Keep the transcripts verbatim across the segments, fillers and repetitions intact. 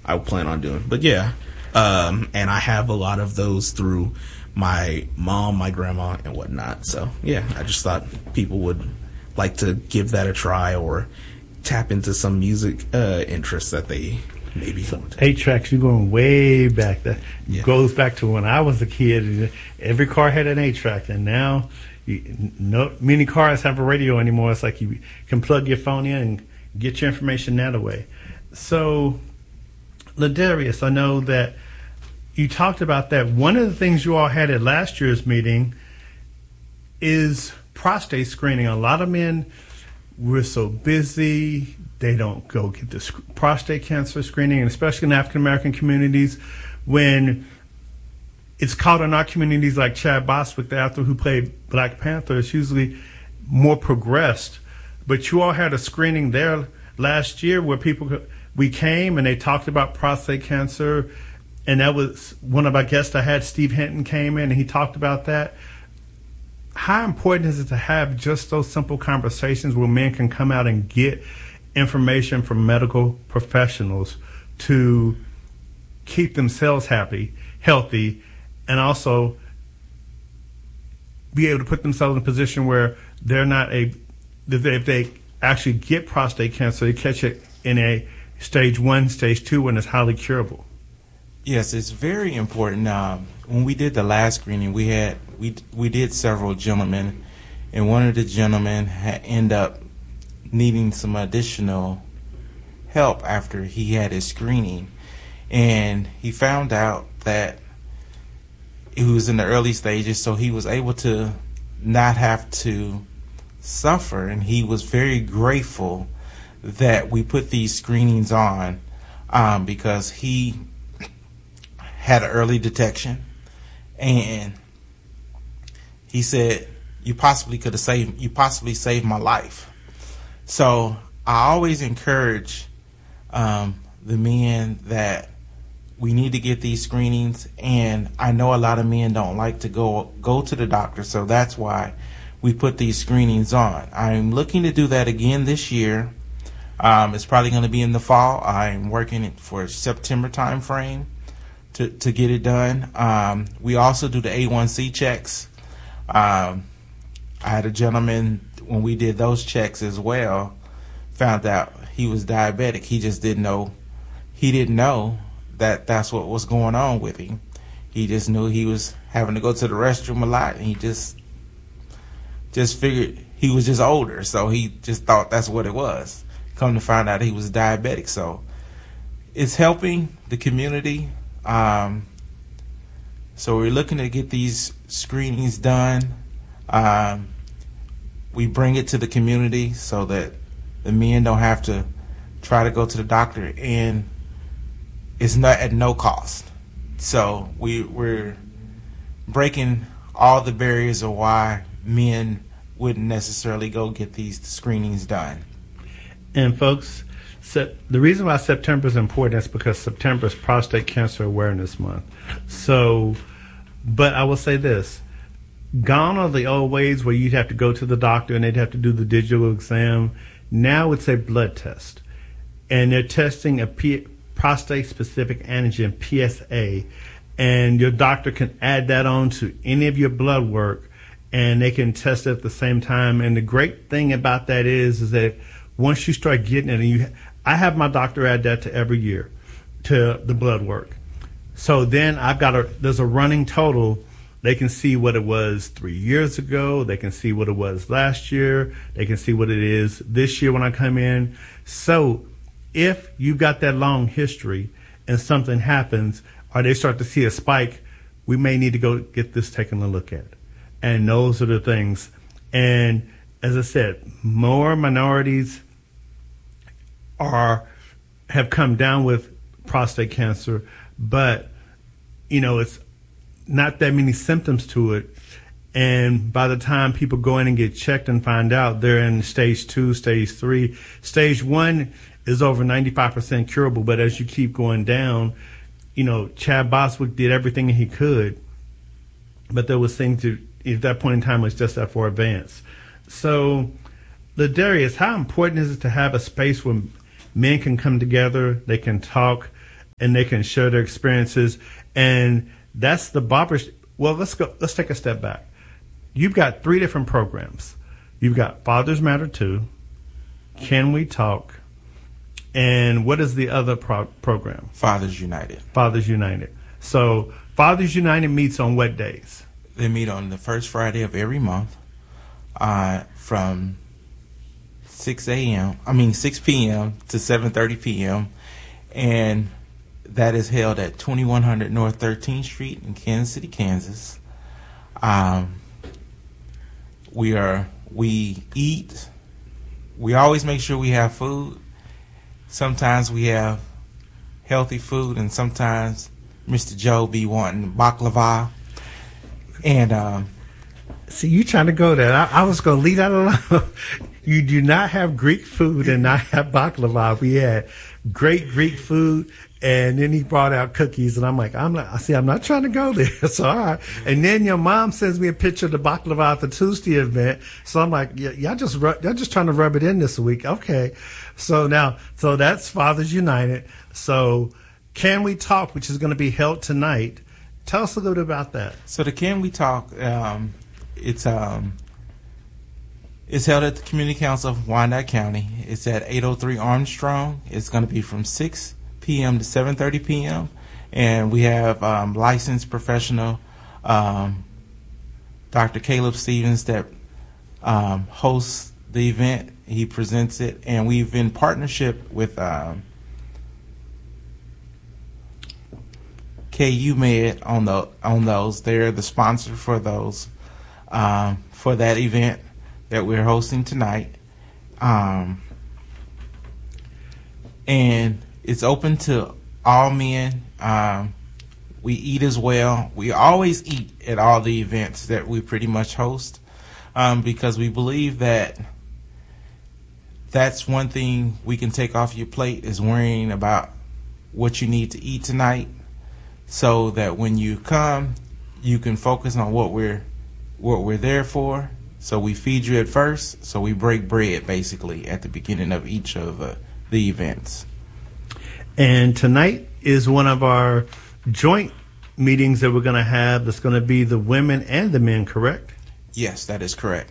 I plan on doing. But yeah, um, and I have a lot of those through my mom, my grandma, and whatnot. So yeah, I just thought people would like to give that a try or tap into some music uh, interests that they maybe so want. Eight tracks, you're going way back. That yeah. goes back to when I was a kid. Every car had an eight track, and now you, no many cars have a radio anymore. It's like you can plug your phone in and get your information that way. So, Ladarius, I know that you talked about that. One of the things you all had at last year's meeting is prostate screening. A lot of men were so busy, they don't go get the sc- prostate cancer screening, and especially in African American communities, when it's caught in our communities like Chad Boswick, the actor who played Black Panther, is usually more progressed. But you all had a screening there last year where people, we came and they talked about prostate cancer, and that was one of our guests I had, Steve Hinton, came in and he talked about that. How important is it to have just those simple conversations where men can come out and get information from medical professionals to keep themselves happy, healthy, and also be able to put themselves in a position where they're not a, if they actually get prostate cancer, they catch it in a stage one, stage two, when it's highly curable? Yes, it's very important. Um, when we did the last screening, we had we we did several gentlemen, and one of the gentlemen had end up needing some additional help after he had his screening, and he found out that he was in the early stages, so he was able to not have to suffer, and he was very grateful that we put these screenings on, um, because he had an early detection, and he said, you possibly could have saved, you possibly saved my life. So I always encourage um, the men that we need to get these screenings, and I know a lot of men don't like to go go to the doctor, so that's why we put these screenings on. I'm looking to do that again this year. Um, it's probably going to be in the fall. I'm working for a September time frame to, to get it done. Um, we also do the A one C checks. Um, I had a gentleman, when we did those checks as well, found out he was diabetic. He just didn't know. He didn't know that that's what was going on with him. He just knew he was having to go to the restroom a lot, and he just just figured he was just older, so he just thought that's what it was. Come to find out he was diabetic. So it's helping the community. Um, so we're looking to get these screenings done. Um, we bring it to the community so that the men don't have to try to go to the doctor, and it's not at no cost. So we, we're breaking all the barriers of why men wouldn't necessarily go get these screenings done. And folks, so the reason why September is important is because September is Prostate Cancer Awareness Month. So, but I will say this. Gone are the old ways where you'd have to go to the doctor and they'd have to do the digital exam. Now it's a blood test. And they're testing a P- prostate-specific antigen, P S A. And your doctor can add that on to any of your blood work, and they can test it at the same time. And the great thing about that is, is that once you start getting it, and you, I have my doctor add that to every year to the blood work. So then I've got a, there's a running total. They can see what it was three years ago. They can see what it was last year. They can see what it is this year when I come in. So if you've got that long history and something happens, or they start to see a spike, we may need to go get this taken a look at. And those are the things. And as I said, more minorities are have come down with prostate cancer, but you know, it's not that many symptoms to it. And by the time people go in and get checked and find out, they're in stage two, stage three. Stage one is over ninety-five percent curable, but as you keep going down, you know, Chad Boswick did everything he could, but there was things that at that point in time was just that far advanced. So, Ladarius, how important is it to have a space where men can come together, they can talk, and they can share their experiences. And that's the barber. Well, let's go. Let's take a step back. You've got three different programs. You've got Fathers Matter two, Can We Talk, and what is the other pro- program? Fathers United. Fathers United. So Fathers United meets on what days? They meet on the first Friday of every month, uh, from six a.m. I mean six p.m. to seven thirty p.m. and that is held at twenty-one hundred North thirteenth Street in Kansas City, Kansas. Um, we are we eat. We always make sure we have food. Sometimes we have healthy food, and sometimes Mister Joe be wanting baklava. And um, see, you trying to go there? I, I was going to leave that alone. You do not have Greek food and not have baklava. We had great Greek food, and then he brought out cookies, and I'm like, I'm not. I see, I'm not trying to go there. So all right. And then your mom sends me a picture of the baklava at the Tuesday event. So I'm like, yeah, y'all just ru- y'all just trying to rub it in this week, okay? So now, so that's Fathers United. So Can We Talk, which is going to be held tonight. Tell us a little bit about that. So the Can We Talk, um, it's um, it's held at the Community Council of Wyandotte County. It's at eight oh three Armstrong. It's going to be from six p.m. to seven thirty p.m. And we have um, licensed professional um, Doctor Caleb Stevens that um, hosts the event. He presents it, and we've in partnership with um, K U Med on the on those. They're the sponsor for those um, for that event that we're hosting tonight, um, and it's open to all men. Um, we eat as well. We always eat at all the events that we pretty much host, um, because we believe that that's one thing we can take off your plate is worrying about what you need to eat tonight, so that when you come, you can focus on what we're what we're there for. So we feed you at first, so we break bread basically at the beginning of each of uh, the events. And tonight is one of our joint meetings that we're going to have that's going to be the women and the men, correct? Yes, that is correct.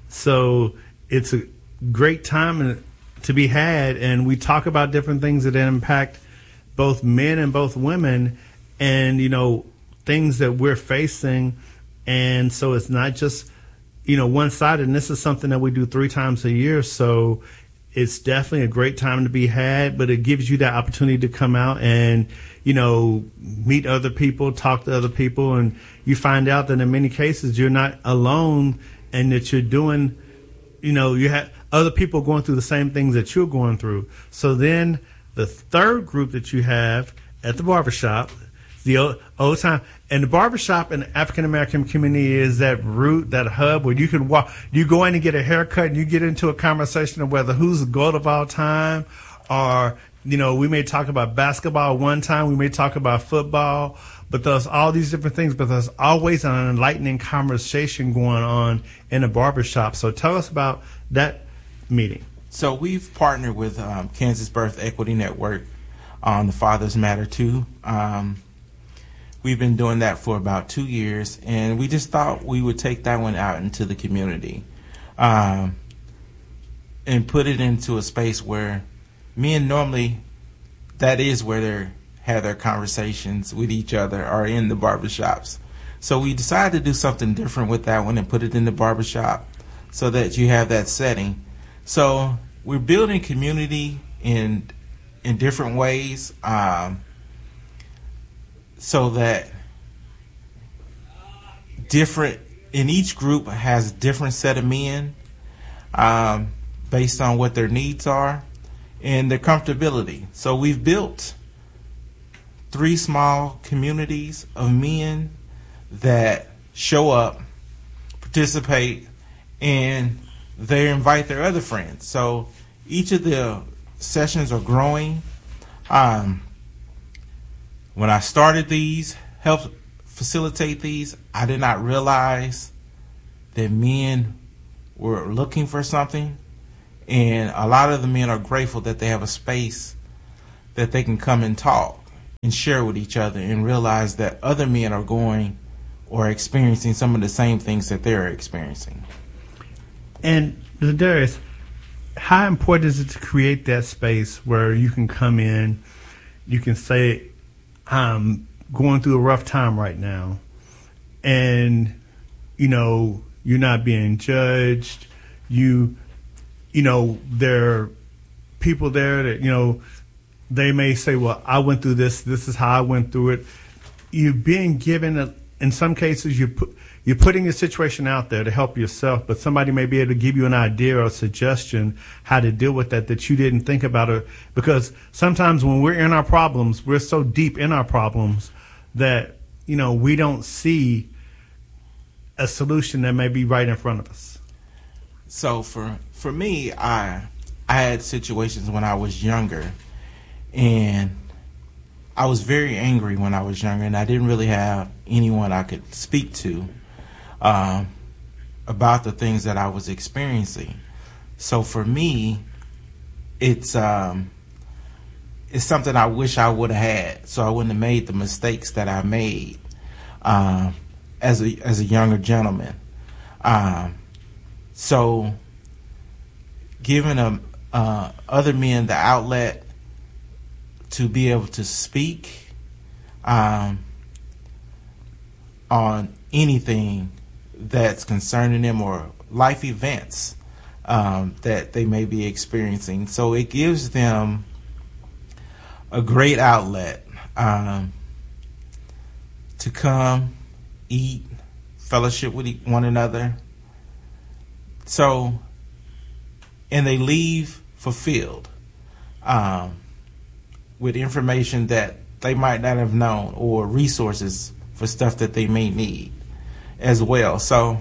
So it's a great time to be had, and we talk about different things that impact both men and both women, and, you know, things that we're facing. And so it's not just, you know, one-sided, and this is something that we do three times a year. So it's definitely a great time to be had, but it gives you that opportunity to come out and, you know, meet other people, talk to other people, and you find out that in many cases you're not alone, and that you're doing, you know, you have other people going through the same things that you're going through. So then the third group that you have at the barbershop, the old, old time, and the barbershop in the African American community is that root, that hub where you can walk, you go in and get a haircut, and you get into a conversation of whether who's the GOAT of all time, or, you know, we may talk about basketball one time, we may talk about football, but there's all these different things, but there's always an enlightening conversation going on in a barbershop. So tell us about that meeting. So we've partnered with um, Kansas Birth Equity Network on the Fathers Matter two. Um, we've been doing that for about two years, and we just thought we would take that one out into the community um, and put it into a space where men normally, that is where they have their conversations with each other, or in the barbershops. So we decided to do something different with that one and put it in the barbershop so that you have that setting. So we're building community in in different ways, um, so that different in each group has a different set of men um, based on what their needs are and their comfortability. So we've built three small communities of men that show up, participate, and they invite their other friends. So each of the sessions are growing. Um, when I started these, helped facilitate these, I did not realize that men were looking for something. And a lot of the men are grateful that they have a space that they can come and talk. and share with each other and realize that other men are going or experiencing some of the same things that they're experiencing. And Darius, how important is it to create that space where you can come in, you can say, I'm going through a rough time right now, and, you know, you're not being judged. You, you know, there are people there that, you know, they may say, well, I went through this. This is how I went through it. You're being given, a, in some cases, you put, you're putting your situation out there to help yourself, but somebody may be able to give you an idea or a suggestion how to deal with that that you didn't think about. It. Because sometimes when we're in our problems, we're so deep in our problems that, you know, we don't see a solution that may be right in front of us. So for for me, I I had situations when I was younger, and I was very angry when I was younger, and I didn't really have anyone I could speak to um, about the things that I was experiencing. So for me, it's um, it's something I wish I would have had, so I wouldn't have made the mistakes that I made um, as a as a younger gentleman. Um, so giving a, uh, other men the outlet to be able to speak um, on anything that's concerning them or life events um, that they may be experiencing. So it gives them a great outlet um, to come, eat, fellowship with one another. So, and they leave fulfilled um, with information that they might not have known or resources for stuff that they may need as well. So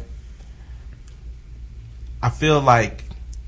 I feel like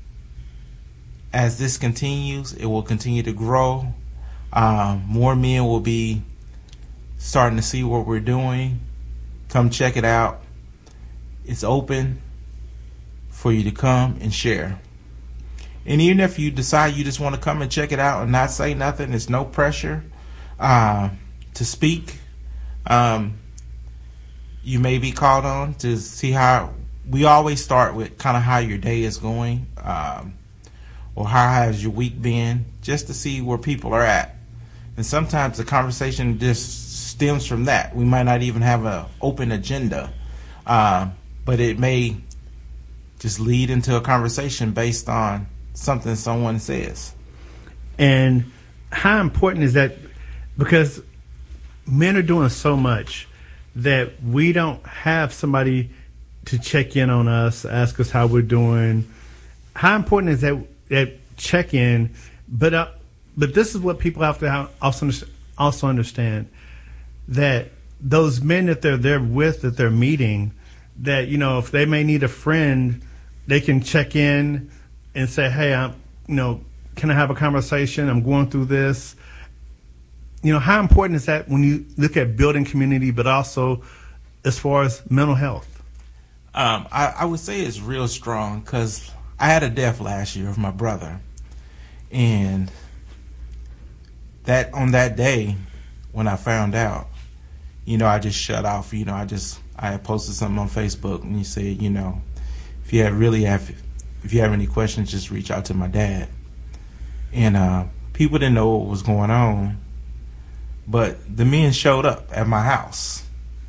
as this continues, it will continue to grow. Um, more men will be starting to see what we're doing. Come check it out. It's open for you to come and share. And even if you decide you just want to come and check it out and not say nothing, there's no pressure uh, to speak. Um, you may be called on to see how, we always start with kind of how your day is going um, or how has your week been, just to see where people are at. And sometimes the conversation just stems from that. We might not even have an open agenda, uh, but it may just lead into a conversation based on something someone says. And how important is that? Because men are doing so much that we don't have somebody to check in on us, ask us how we're doing. How important is that, that check-in? But uh, but this is what people have to also also understand, that those men that they're there with, that they're meeting, that, you know, if they may need a friend, they can check in and say, hey, I'm, you know, can I have a conversation? I'm going through this. You know, how important is that when you look at building community, but also as far as mental health? Um, I, I would say it's real strong, because I had a death last year of my brother. And that on that day when I found out, you know, I just shut off. You know, I just, I had posted something on Facebook, and you said, you know, if you have really have, if you have any questions, just reach out to my dad. And uh, people didn't know what was going on, but the men showed up at my house.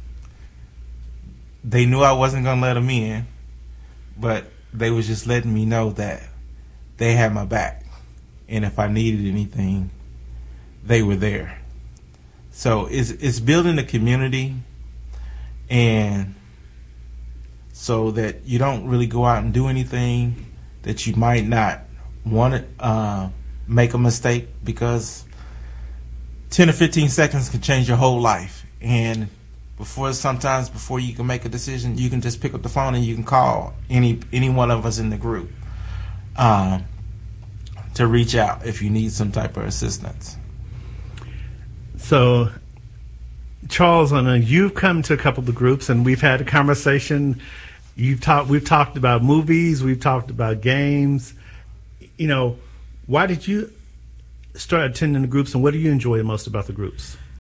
They knew I wasn't gonna let them in, but they was just letting me know that they had my back, and if I needed anything, they were there. So it's it's building a community, and so that you don't really go out and do anything that you might not want to uh, make a mistake, because ten or fifteen seconds can change your whole life. And before, sometimes before you can make a decision, you can just pick up the phone and you can call any any one of us in the group um, to reach out if you need some type of assistance. So, Charles, I know you've come to a couple of the groups, and we've had a conversation. You've talked. We've talked about movies. We've talked about games. You know, why did you start attending the groups, and what do you enjoy the most about the groups?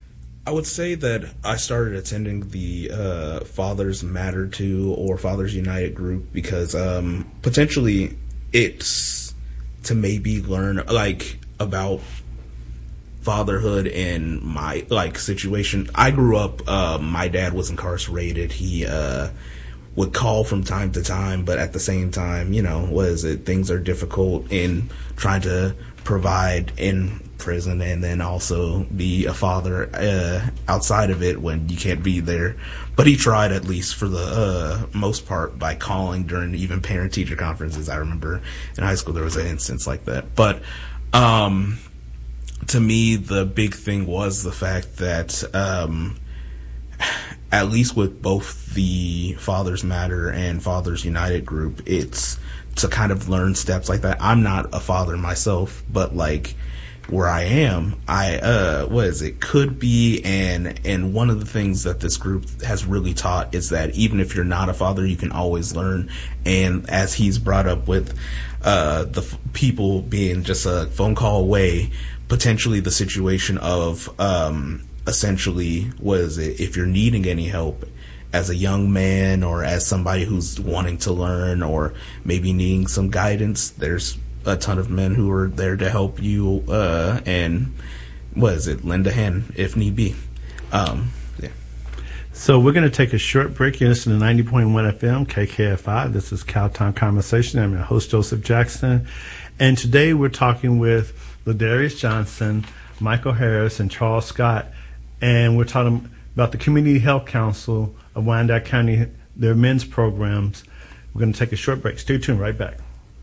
I would say that I started attending the uh, Fathers Matter to or Fathers United group because um, potentially it's to maybe learn like about fatherhood in my like situation. I grew up, uh, my dad was incarcerated. He uh, would call from time to time, but at the same time, you know, what is it? Things are difficult in trying to provide in prison and then also be a father uh, outside of it when you can't be there. But he tried, at least for the uh, most part, by calling during even parent-teacher conferences. I remember in high school there was an instance like that. But um, to me, the big thing was the fact that um, at least with both the Fathers Matter and Fathers United group, it's to kind of learn steps like that. I'm not a father myself, but like where I am, I, uh, what is it, could be, and, and one of the things that this group has really taught is that even if you're not a father, you can always learn. And as he's brought up with, uh, the f- people being just a phone call away, potentially the situation of, um, essentially, what is it, if you're needing any help as a young man or as somebody who's wanting to learn or maybe needing some guidance, there's a ton of men who are there to help you, uh, and what is it, lend a hand if need be. Um, yeah. So we're going to take a short break. You're listening to ninety point one F M, K K F I. This is Cowtown Conversation. I'm your host, Joseph Jackson. And today we're talking with Ladarius Johnson, Michael Harris, and Charles Scott. And we're talking about the Community Health Council of Wyandotte County, their men's programs. We're going to take a short break. Stay tuned, right back.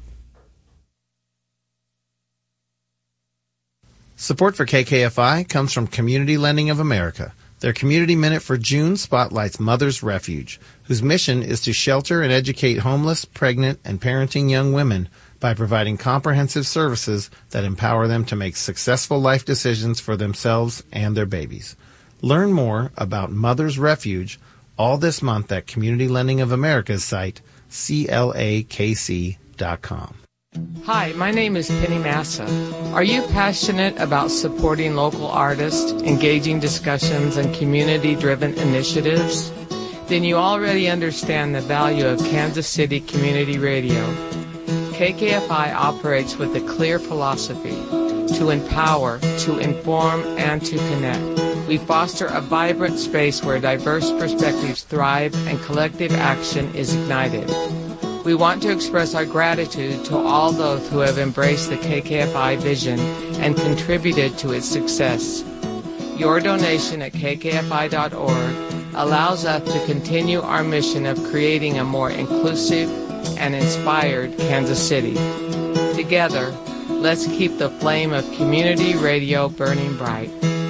Support for K K F I comes from Community Lending of America. Their Community Minute for June spotlights Mother's Refuge, whose mission is to shelter and educate homeless, pregnant, and parenting young women by providing comprehensive services that empower them to make successful life decisions for themselves and their babies. Learn more about Mother's Refuge all this month at Community Lending of America's site, C L A K C dot com. Hi, my name is Penny Massa. Are you passionate about supporting local artists, engaging discussions, and community-driven initiatives? Then you already understand the value of Kansas City Community Radio. K K F I operates with a clear philosophy: to empower, to inform, and to connect. We foster a vibrant space where diverse perspectives thrive and collective action is ignited. We want to express our gratitude to all those who have embraced the K K F I vision and contributed to its success. Your donation at K K F I dot org allows us to continue our mission of creating a more inclusive and inspired Kansas City. Together, let's keep the flame of community radio burning bright.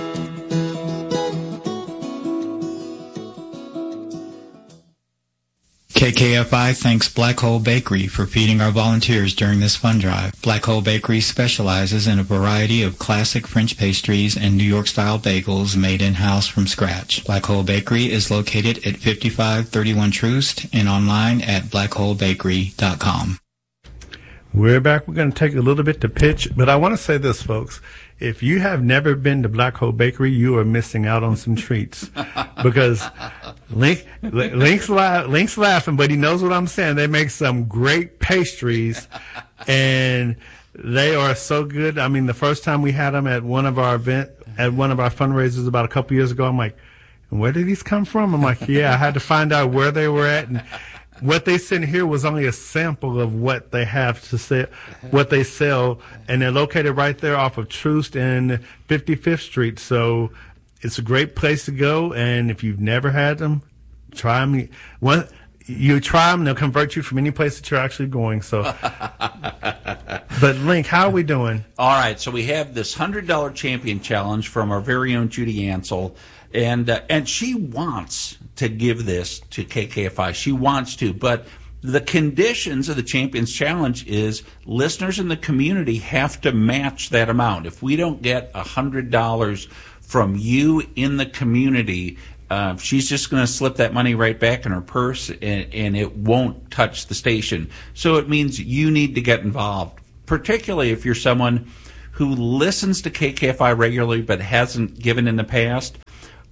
K K F I thanks Black Hole Bakery for feeding our volunteers during this fund drive. Black Hole Bakery specializes in a variety of classic French pastries and New York-style bagels made in-house from scratch. Black Hole Bakery is located at fifty-five thirty-one Troost and online at black hole bakery dot com. We're back. We're going to take a little bit to pitch, but I want to say this, folks. If you have never been to Black Hole Bakery, you are missing out on some treats because Link, Link's, la- Link's laughing, but he knows what I'm saying. They make some great pastries, and they are so good. I mean, the first time we had them at one of our event, at one of our fundraisers about a couple years ago, I'm like, where did these come from? I'm like, yeah, I had to find out where they were at, and what they sent here was only a sample of what they have to sell, what they sell, and they're located right there off of Troost and fifty-fifth Street. So it's a great place to go, and if you've never had them, try them. One, you try them, they'll convert you from any place that you're actually going. So, but Link, how are we doing? All right, so we have this one hundred dollars champion challenge from our very own Judy Ansel. And uh, and she wants to give this to K K F I. She wants to, but the conditions of the Champions Challenge is listeners in the community have to match that amount. If we don't get one hundred dollars from you in the community, uh, she's just going to slip that money right back in her purse, and, and it won't touch the station. So it means you need to get involved, particularly if you're someone who listens to K K F I regularly but hasn't given in the past.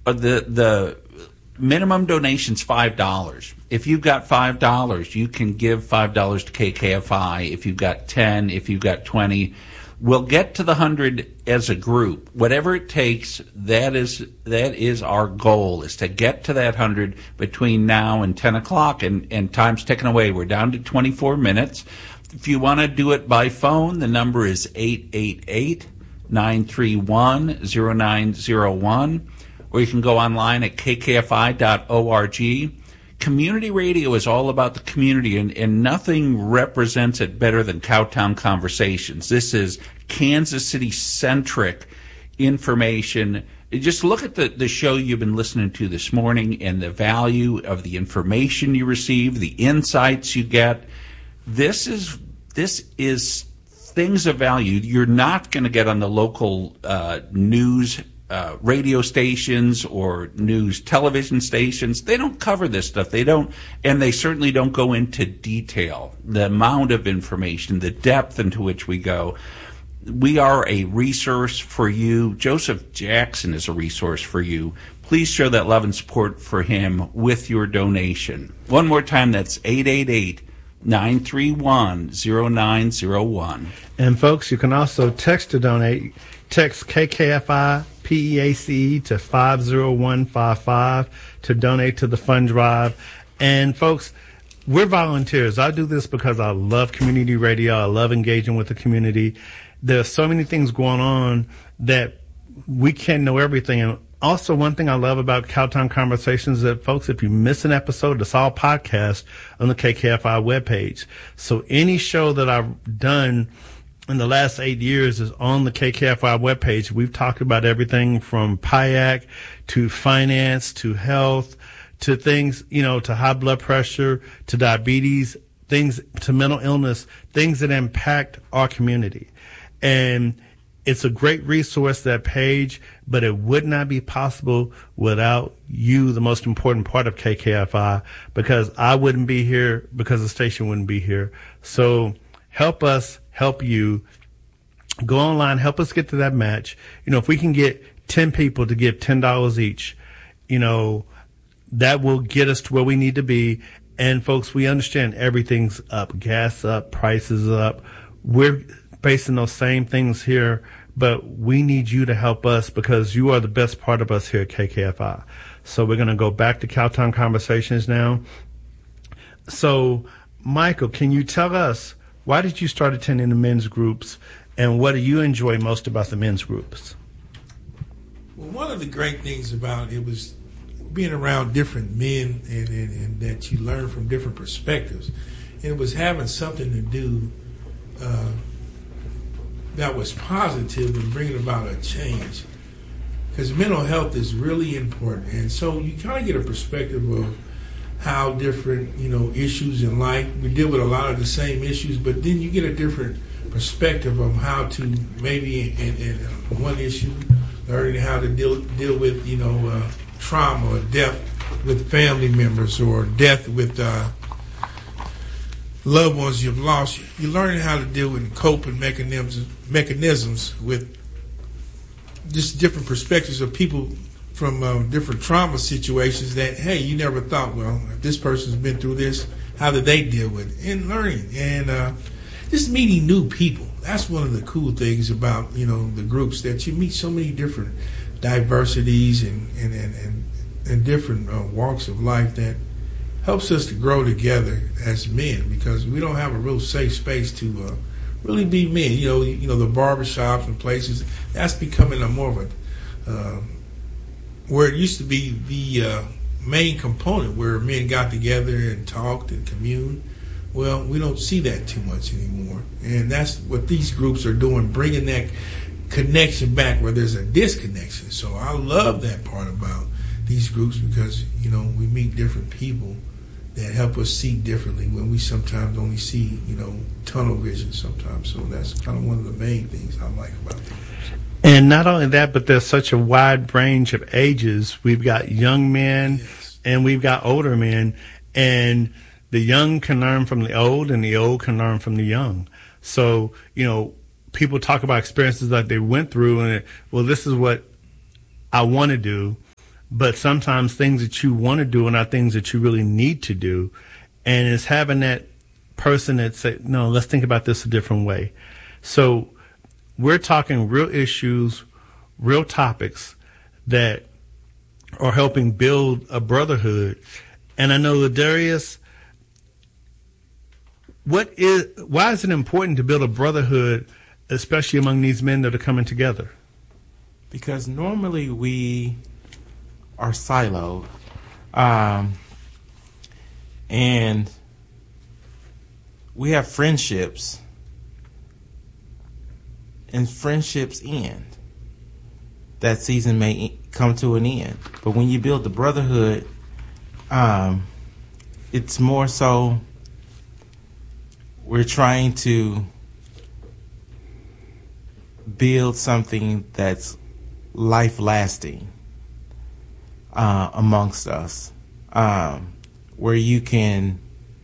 uh, the the minimum donation's five dollars. If you've got five dollars, you can give five dollars to K K F I. If you've got ten, if you've got twenty, we'll get to the hundred as a group. Whatever it takes, that is that is our goal, is to get to that hundred between now and ten o'clock. And, and time's ticking away. We're down to twenty-four minutes. If you want to do it by phone, the number is eight eight eight, nine three one, zero nine zero one. Or you can go online at k k f i dot org. Community radio is all about the community, and, and nothing represents it better than Cowtown Conversations. This is Kansas City-centric information. Just look at the, the show you've been listening to this morning and the value of the information you receive, the insights you get. This is this is things of value you're not going to get on the local uh, news Uh, radio stations or news television stations. They don't cover this stuff. They don't, and they certainly don't go into detail, the amount of information, the depth into which we go. We are a resource for you. Joseph Jackson is a resource for you. Please show that love and support for him with your donation. One more time, that's eight eight eight, nine three one, zero nine zero one. And folks, you can also text to donate. Text K K F I P E A C E to five zero one five five to donate to the fund drive. And folks, we're volunteers. I do this because I love community radio. I love engaging with the community. There's so many things going on that we can't know everything. And also, one thing I love about Cowtown Conversations is that, folks, if you miss an episode, it's all podcast on the K K F I webpage. So any show that I've done in the last eight years is on the K K F I webpage. We've talked about everything from P I A C to finance to health to things, you know, to high blood pressure, to diabetes, things to mental illness, things that impact our community. And it's a great resource, that page, but it would not be possible without you, the most important part of K K F I, because I wouldn't be here, because the station wouldn't be here. So help us help you. Go online, help us get to that match. You know, if we can get ten people to give ten dollars each, you know, that will get us to where we need to be. And folks, we understand everything's up, gas up, prices up. We're facing those same things here, but we need you to help us, because you are the best part of us here at K K F I. So we're going to go back to Cowtown Conversations now. So, Michael, can you tell us, why did you start attending the men's groups, and what do you enjoy most about the men's groups? Well, one of the great things about it was being around different men, and, and, and that you learn from different perspectives. And it was having something to do uh, that was positive and bringing about a change. Because mental health is really important. And so you kind of get a perspective of how different, you know, issues in life, we deal with a lot of the same issues, but then you get a different perspective of how to maybe in, in one issue, learning how to deal deal with, you know, uh, trauma or death with family members, or death with uh, loved ones you've lost. You're learning how to deal with coping mechanisms mechanisms with just different perspectives of people from uh, different trauma situations that, hey, you never thought, well, if this person's been through this, how did they deal with it? And learning and uh, just meeting new people. That's one of the cool things about, you know, the groups, that you meet so many different diversities and, and, and, and, and different uh, walks of life that helps us to grow together as men, because we don't have a real safe space to uh, really be men. You know, you know, the barbershops and places, that's becoming a more of a... Uh, where it used to be the uh, main component, where men got together and talked and communed. Well, we don't see that too much anymore. And that's what these groups are doing, bringing that connection back where there's a disconnection. So I love that part about these groups, because, you know, we meet different people that help us see differently when we sometimes only see, you know, tunnel vision sometimes. So that's kind of one of the main things I like about them. And not only that, but there's such a wide range of ages. We've got young men, yes, and we've got older men. And the young can learn from the old, and the old can learn from the young. So, you know, people talk about experiences that they went through, and, it, well, this is what I want to do. but sometimes things that you want to do are not things that you really need to do. And it's having that person that say, no, let's think about this a different way. So we're talking real issues, real topics that are helping build a brotherhood. And I know, Ladarius, what is, why is it important to build a brotherhood, especially among these men that are coming together? Because normally we are siloed, um, and we have friendships, and friendships end. That season may come to an end. But when you build the brotherhood, um, it's more so we're trying to build something that's life-lasting uh, amongst us, um, where you can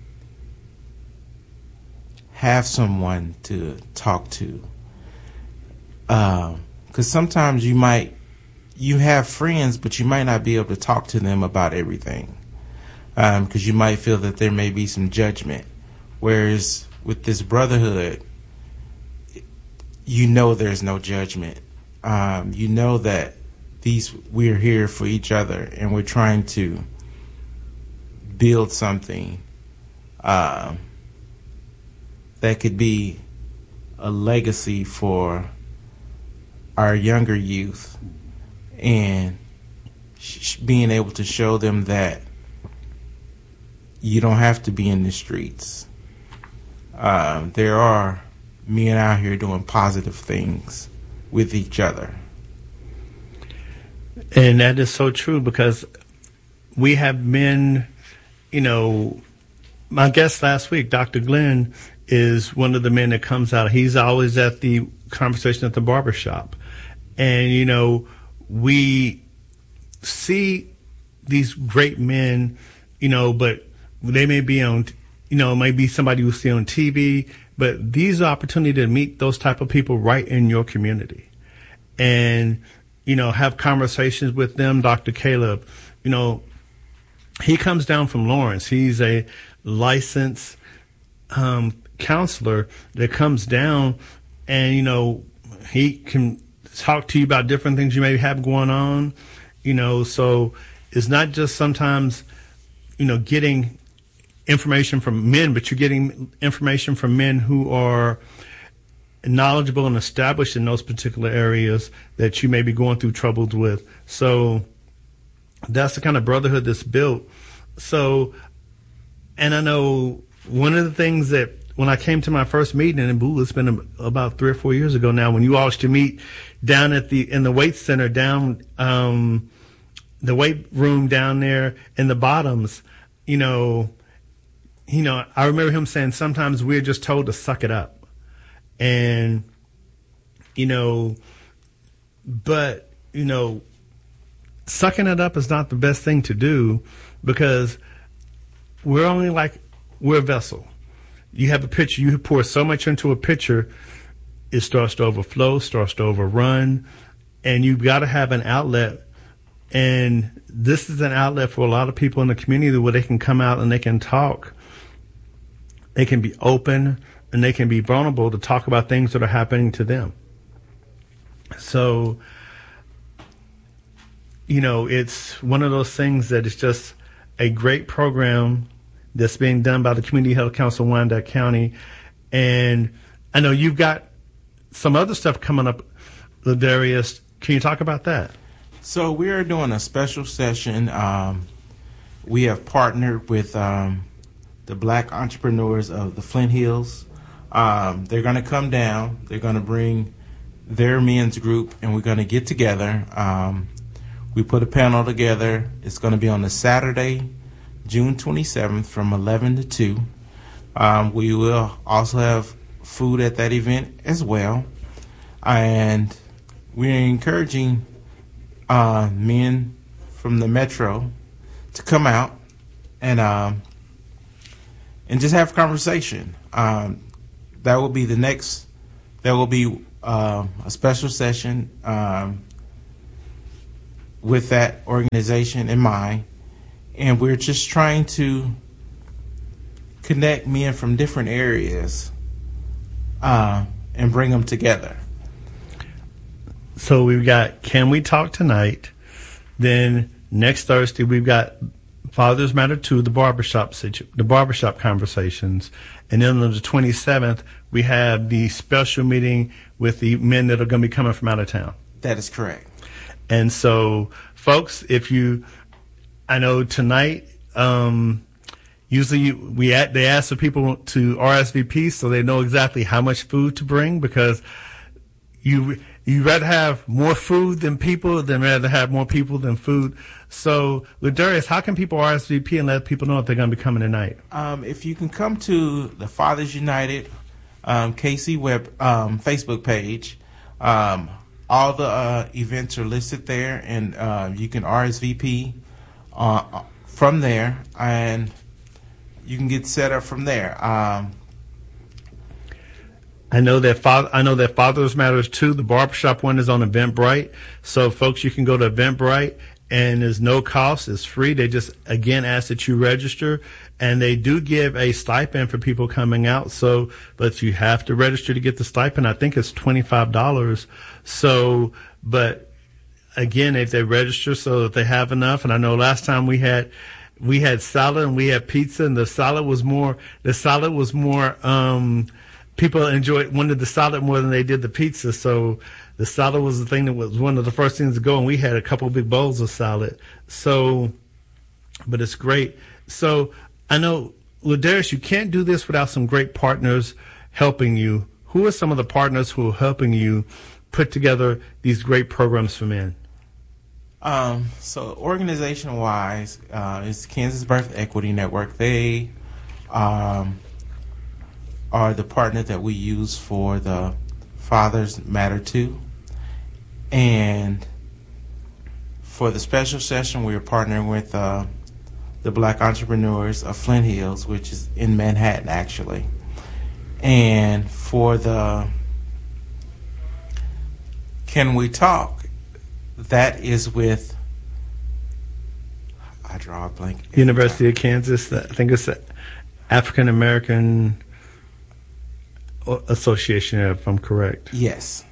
have someone to talk to. Because uh, sometimes you might, you have friends, but you might not be able to talk to them about everything. Because um, you might feel that there may be some judgment. Whereas with this brotherhood, you know there's no judgment. Um, you know that these we're here for each other, and we're trying to build something uh, that could be a legacy for our younger youth, and sh- being able to show them that you don't have to be in the streets. Uh, there are men out here doing positive things with each other. And that is so true, because we have men, you know, my guest last week, Doctor Glenn, is one of the men that comes out. He's always at the conversation at the barbershop. And, you know, we see these great men, you know, but they may be on, you know, maybe somebody you see on T V, but these are opportunity to meet those type of people right in your community. And, you know, have conversations with them. Doctor Caleb, you know, he comes down from Lawrence. He's a licensed um, counselor that comes down, and, you know, he can talk to you about different things you may have going on, you know. So it's not just sometimes, you know, getting information from men, but you're getting information from men who are knowledgeable and established in those particular areas that you may be going through troubles with. So that's the kind of brotherhood that's built. So, and I know one of the things that when I came to my first meeting in Boo, it's been about three or four years ago now, when you all used to meet down at the, in the weight center, down, um, the weight room down there in the bottoms, you know, you know, I remember him saying sometimes we're just told to suck it up. And, you know, but, you know, sucking it up is not the best thing to do, because we're only like, we're a vessel. You have a pitcher, you pour so much into a pitcher, it starts to overflow, starts to overrun, and you've got to have an outlet. And this is an outlet for a lot of people in the community where they can come out and they can talk. They can be open, and they can be vulnerable to talk about things that are happening to them. So, you know, it's one of those things that is just a great program that's being done by the Community Health Council of Wyandotte County. And I know you've got some other stuff coming up, Ladarius. Can you talk about that? So we are doing a special session. Um, we have partnered with um, the Black entrepreneurs of the Flint Hills. Um, they're going to come down. They're going to bring their men's group, and we're going to get together. Um, we put a panel together. It's going to be on a Saturday, June twenty-seventh, from eleven to two. Um, we will also have food at that event as well. And we're encouraging uh, men from the metro to come out and um, and just have a conversation. Um, that will be the next, that will be uh, a special session. Um, with that organization in mind, and we're just trying to connect men from different areas uh, and bring them together. So we've got Can We Talk Tonight? Then next Thursday we've got Fathers Matter two, the barbershop situ- the barbershop conversations, and then on the twenty-seventh we have the special meeting with the men that are going to be coming from out of town. That is correct. And so, folks, if you, I know tonight, um, usually we at, they ask for people to R S V P so they know exactly how much food to bring, because you you rather have more food than people than rather have more people than food. So, Ladarius, how can people R S V P and let people know if they're going to be coming tonight? Um, if you can come to the Fathers United um, K C Web um, Facebook page, um, all the uh, events are listed there, and uh, you can R S V P uh, from there, and you can get set up from there. Um, I know that father, I know that Fathers Matters too. The barbershop one is on Eventbrite, so folks, you can go to Eventbrite, and there's no cost. It's free. They just again ask that you register, and they do give a stipend for people coming out. So, but you have to register to get the stipend. I think it's twenty-five dollars. So, but again, if they register so that they have enough, and I know last time we had. We had salad and we had pizza, and the salad was more. The salad was more. Um, people enjoyed wanted the salad more than they did the pizza. So the salad was the thing that was one of the first things to go, and we had a couple of big bowls of salad. So, but it's great. So I know, Ladarius, you can't do this without some great partners helping you. Who are some of the partners who are helping you put together these great programs for men? Um, so organization-wise, uh, it's Kansas Birth Equity Network. They um, are the partner that we use for the Fathers Matter two. And for the special session, we are partnering with uh, the Black Entrepreneurs of Flint Hills, which is in Manhattan, actually. And for the Can We Talk? That is with, I draw a blank. University of Kansas. I think it's the African American Association, if I'm correct. Yes.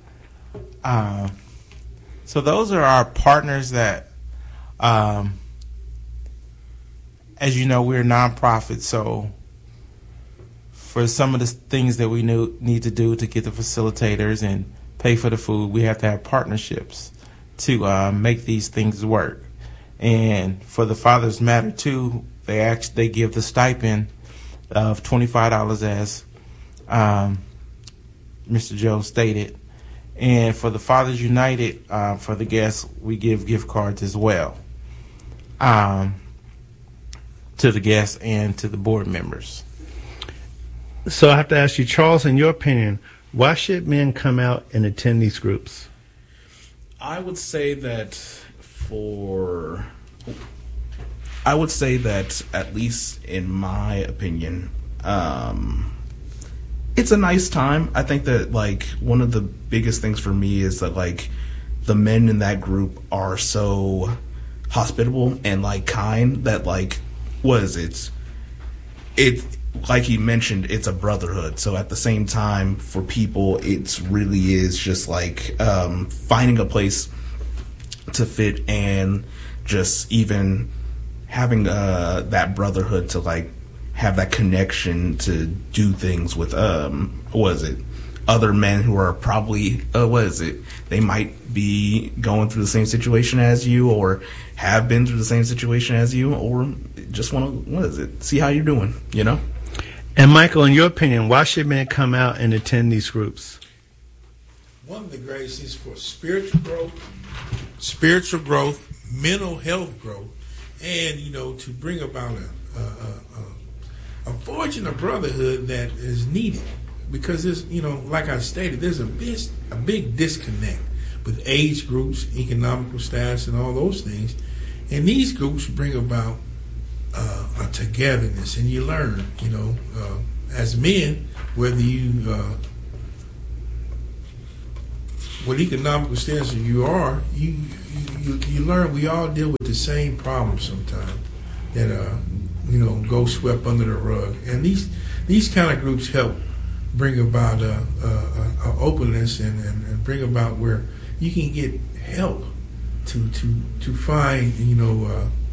Uh, so those are our partners that, um, as you know, we're a nonprofit. So for some of the things that we knew, need to do to get the facilitators and pay for the food, we have to have partnerships to uh, make these things work. And for the Fathers Matter too, they actually they give the stipend of twenty-five dollars, as um, Mister Joe stated. And for the Fathers United, uh, for the guests, we give gift cards as well um, to the guests and to the board members. So I have to ask you, Charles, in your opinion, why should men come out and attend these groups? I would say that for, I would say that at least in my opinion, um, it's a nice time. I think that like one of the biggest things for me is that like the men in that group are so hospitable and like kind that like, what is it? It, like you mentioned, it's a brotherhood. So at the same time, for people, it's really is just like um, finding a place to fit and just even having uh, that brotherhood to like have that connection to do things with, um, what is it, other men who are probably, uh, what is it, they might be going through the same situation as you or have been through the same situation as you or just want to, what is it, see how you're doing, you know? And Michael, in your opinion, why should men come out and attend these groups? One of the greatest is for spiritual growth, spiritual growth, mental health growth, and, you know, to bring about a, a, a, a forging of brotherhood that is needed. Because there's, you know, like I stated, there's a big, a big disconnect with age groups, economical status, and all those things. And these groups bring about Uh, a togetherness, and you learn, you know, uh, as men, whether you uh, what economical status you are, you, you you learn we all deal with the same problems sometimes that uh you know go swept under the rug, and these these kind of groups help bring about a, a, a openness and, and, and bring about where you can get help to to to find you know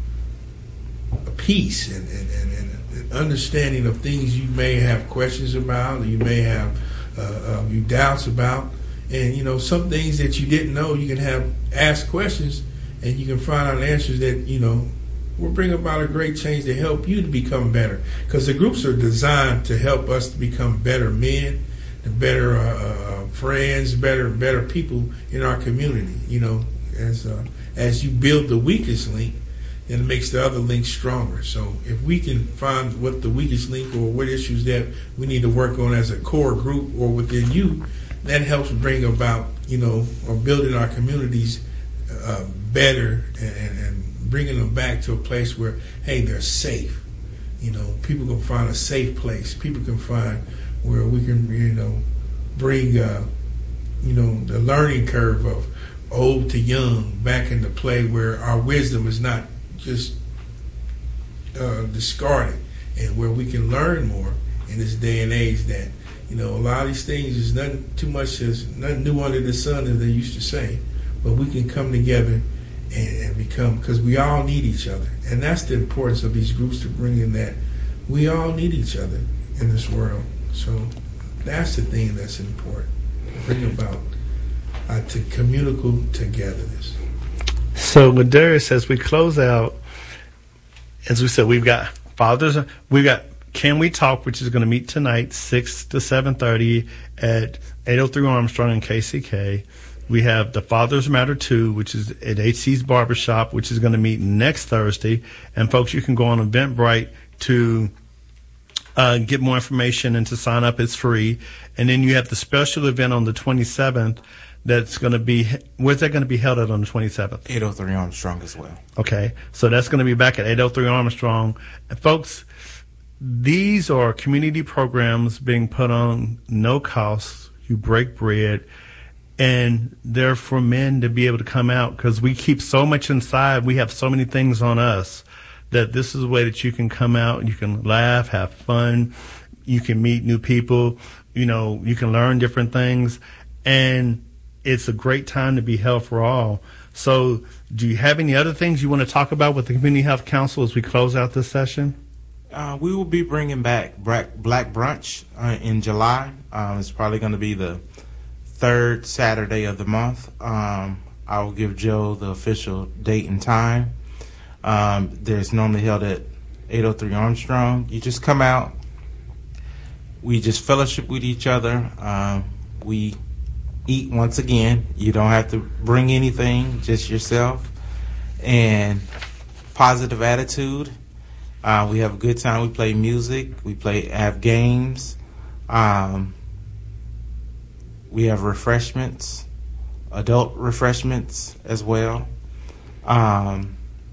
uh, a peace and, and, and, and understanding of things you may have questions about, or you may have uh, uh, you doubts about. And, you know, some things that you didn't know, you can have ask questions and you can find out answers that, you know, will bring about a great change to help you to become better. Because the groups are designed to help us to become better men, and better uh, uh, friends, better better people in our community. You know, as uh, as you build the weakest link, then it makes the other link stronger. So if we can find what the weakest link or what issues that we need to work on as a core group or within you, that helps bring about, you know, or building our communities uh, better and, and bringing them back to a place where, hey, they're safe. You know, people can find a safe place. People can find where we can, you know, bring, uh, you know, the learning curve of old to young back into play where our wisdom is not just uh, discarded, and where we can learn more in this day and age that, you know, a lot of these things is nothing too much, as nothing new under the sun, as they used to say. But we can come together and, and become, because we all need each other. And that's the importance of these groups, to bring in that we all need each other in this world. So that's the thing that's important. Bring about uh, to communal togetherness. So, Ladarius, as we close out, as we said, we've got fathers, we've got Can We Talk, which is going to meet tonight, six to seven thirty at eight oh three Armstrong in K C K. We have the Fathers Matter two, which is at H C's Barbershop, which is going to meet next Thursday. And, folks, you can go on Eventbrite to uh, get more information and to sign up. It's free. And then you have the special event on the twenty-seventh that's going to be, where's that going to be held at on the twenty-seventh? eight oh three Armstrong as well. Okay. So that's going to be back at eight oh three Armstrong. And, folks, these are community programs being put on no cost. You break bread. And they're for men to be able to come out, because we keep so much inside. We have so many things on us that this is a way that you can come out. You can laugh, have fun. You can meet new people. You know, you can learn different things. And it's a great time to be held for all. So do you have any other things you want to talk about with the Community Health Council as we close out this session? Uh, we will be bringing back Black, Black Brunch uh, in July. Um, it's probably going to be the third Saturday of the month. Um, I will give Joe the official date and time. Um, there's normally held at eight oh three Armstrong. You just come out. We just fellowship with each other. Um, we eat once again. You don't have to bring anything, just yourself. And positive attitude. Uh, we have a good time. We play music. We play have games. Um, we have refreshments, adult refreshments as well. Um,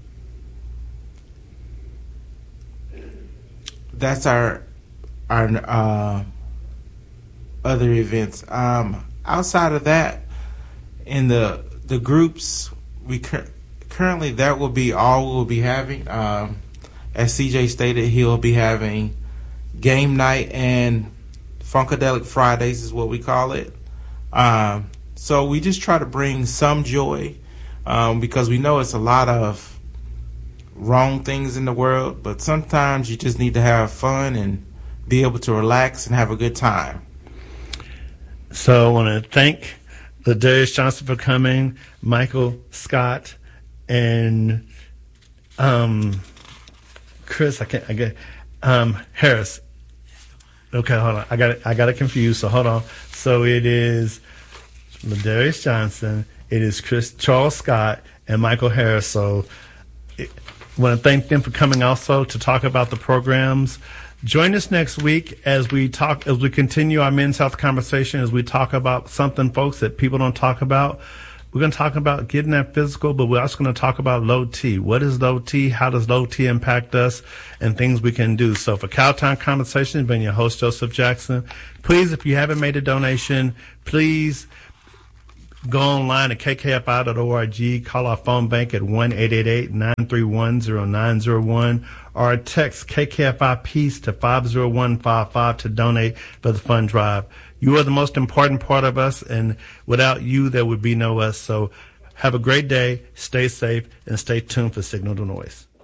that's our our uh, other events. Um, outside of that, in the the groups, we cur- currently that will be all we'll be having. Um, As C J stated, he'll be having game night and Funkadelic Fridays is what we call it. Um, so we just try to bring some joy um, because we know it's a lot of wrong things in the world, but sometimes you just need to have fun and be able to relax and have a good time. So I want to thank Ladarius Johnson for coming, Michael Scott, and um. Chris, I can't. I get um, Harris. Okay, hold on. I got it. I got it confused. So hold on. So it is Ladarius Johnson. It is Chris Charles Scott and Michael Harris. So I want to thank them for coming also to talk about the programs. Join us next week as we talk as we continue our men's health conversation. As we talk about something, folks, that people don't talk about. We're going to talk about getting that physical, but we're also going to talk about low T. What is low T? How does low T impact us? And things we can do. So for Cowtown Conversation, I've been your host, Joseph Jackson. Please, if you haven't made a donation, please Go online at k k f i dot org, call our phone bank at one eight eight eight, nine three one, zero nine zero one, or text K K F I Peace to five zero one five five to donate for the fund drive. You are the most important part of us, and without you, there would be no us. So have a great day, stay safe, and stay tuned for Signal to Noise.